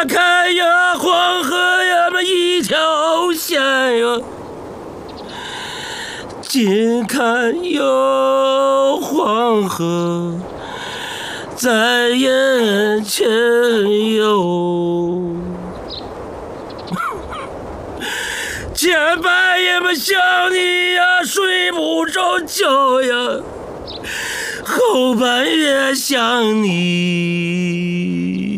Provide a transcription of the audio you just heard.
看呀，黄河呀，那一条线呀，近看有黄河在眼前游。前半夜么想你呀，睡不着觉呀，后半夜想你。